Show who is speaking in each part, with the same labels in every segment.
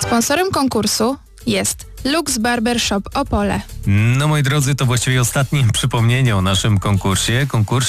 Speaker 1: Sponsorem konkursu jest Lux Barber Shop Opole.
Speaker 2: No moi drodzy, to właściwie ostatnie przypomnienie o naszym konkursie,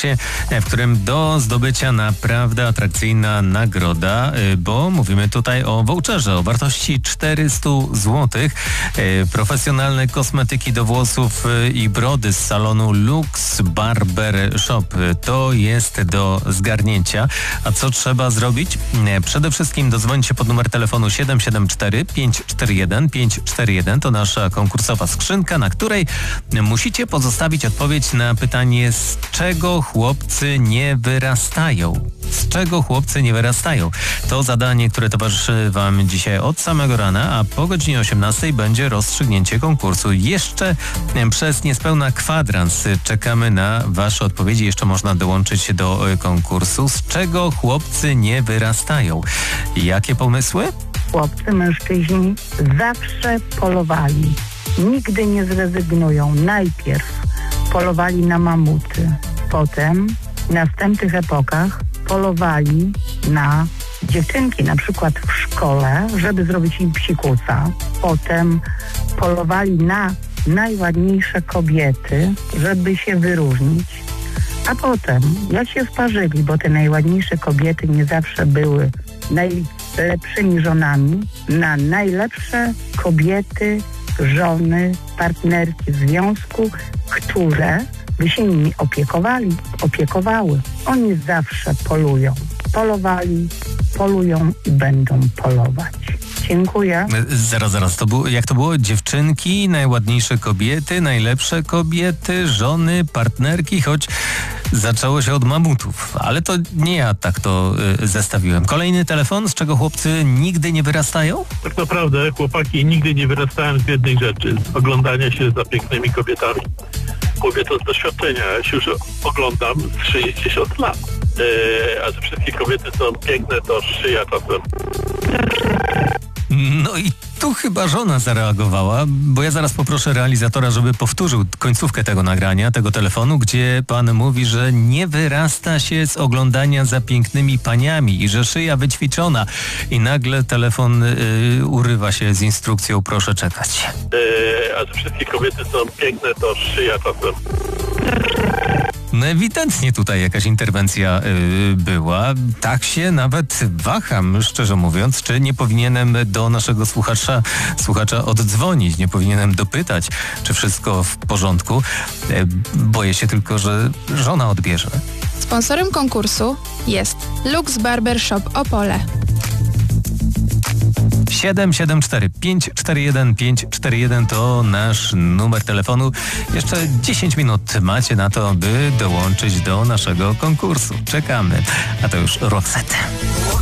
Speaker 2: w którym do zdobycia naprawdę atrakcyjna nagroda, bo mówimy tutaj o voucherze o wartości 400 zł. Profesjonalne kosmetyki do włosów i brody z salonu Lux Barber Shop. To jest do zgarnięcia. A co trzeba zrobić? Przede wszystkim dodzwonić się pod numer telefonu 774 541 541. To nasza konkursowa skrzynka, na której musicie pozostawić odpowiedź na pytanie, z czego chłopcy nie wyrastają. Z czego chłopcy nie wyrastają? To zadanie, które towarzyszy Wam dzisiaj od samego rana, a po godzinie 18 będzie rozstrzygnięcie konkursu. Jeszcze przez niespełna kwadrans czekamy na Wasze odpowiedzi. Jeszcze można dołączyć się do konkursu. Z czego chłopcy nie wyrastają? Jakie pomysły?
Speaker 3: Chłopcy, mężczyźni zawsze polowali. Nigdy nie zrezygnują. Najpierw polowali na mamuty. Potem w następnych epokach polowali na dziewczynki, na przykład w szkole, żeby zrobić im psikusa. Potem polowali na najładniejsze kobiety, żeby się wyróżnić. A potem, jak się sparzyli, bo te najładniejsze kobiety nie zawsze były najlepszymi żonami, na najlepsze kobiety, żony, partnerki w związku, które by się nimi opiekowały. Oni zawsze polują. Polowali, polują i będą polować. Dziękuję.
Speaker 2: Zaraz, jak to było? Dziewczynki, najładniejsze kobiety, najlepsze kobiety, żony, partnerki, choć zaczęło się od mamutów. Ale to nie ja tak to zestawiłem. Kolejny telefon, z czego chłopcy nigdy nie wyrastają?
Speaker 4: Tak naprawdę chłopaki nigdy nie wyrastają z jednej rzeczy, z oglądania się za pięknymi kobietami. Mówię to z doświadczenia, ja się już oglądam z 60 lat. A że wszystkie kobiety są piękne, to szyja czasem.
Speaker 2: No i tu chyba żona zareagowała, bo ja zaraz poproszę realizatora, żeby powtórzył końcówkę tego nagrania, tego telefonu, gdzie pan mówi, że nie wyrasta się z oglądania za pięknymi paniami i że szyja wyćwiczona. I nagle telefon urywa się z instrukcją, proszę czekać.
Speaker 4: A że wszystkie kobiety są piękne, to szyja czasem.
Speaker 2: No ewidentnie tutaj jakaś interwencja była. Tak się nawet waham, szczerze mówiąc, czy nie powinienem do naszego słuchacza oddzwonić, nie powinienem dopytać, czy wszystko w porządku. Boję się tylko, że żona odbierze.
Speaker 1: Sponsorem konkursu jest Lux Barber Shop Opole.
Speaker 2: 774 541 541 to nasz numer telefonu. Jeszcze 10 minut macie na to, by dołączyć do naszego konkursu. Czekamy. A to już Roxette.